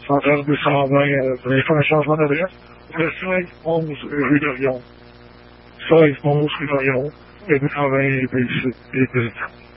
en termes de 120, vous allez faire un changement d'adresse. Le 511 rue d'Orion. 16 11 rue d'Orion. Et 220 et